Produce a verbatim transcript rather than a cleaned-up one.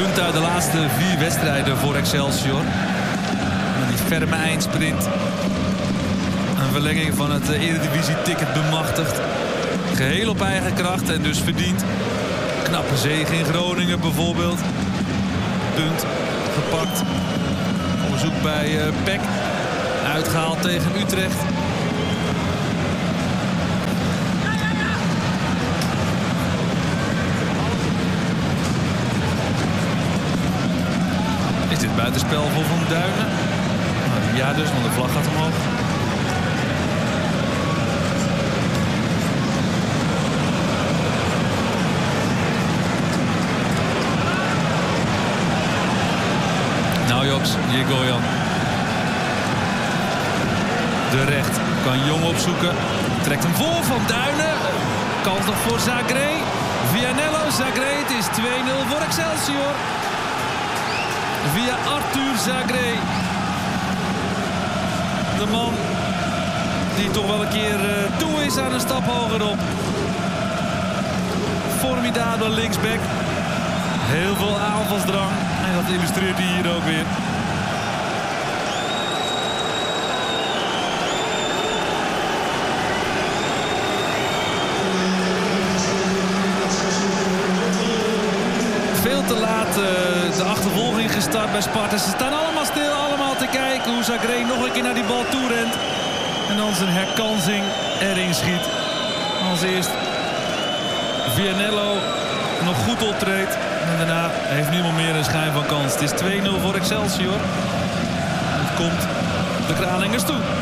punten uit de laatste vier wedstrijden voor Excelsior. En die ferme eindsprint. Een verlenging van het Eredivisie-ticket bemachtigd. Geheel op eigen kracht en dus verdiend. Knappe zege in Groningen bijvoorbeeld. Punt gepakt. Onderzoek bij uh, P E C. Uitgehaald tegen Utrecht. Is dit buitenspel voor Van Duinen? Ja dus, want de vlag gaat omhoog. Nou Joks, hier Goyan. De recht kan Jong opzoeken. Trekt hem voor Van Duinen. Kans nog voor Zagré. Vianello, Zagré. Het is twee nul voor Excelsior. Via Arthur Zagré. De man die toch wel een keer uh, toe is aan een stap hogerop. Formidabele linksback. Heel veel aanvalsdrang. En dat illustreert hij hier ook weer. Veel te laat uh, de achtervolging gestart bij Sparta. Ze staan allemaal stil, allemaal te kijken hoe Zagré nog een keer naar die bal toe rent. En dan zijn herkansing erin schiet. Als eerst Vianello nog goed optreedt. En daarna heeft niemand meer een schijn van kans. Het is twee nul voor Excelsior. Het komt de Kralingers toe.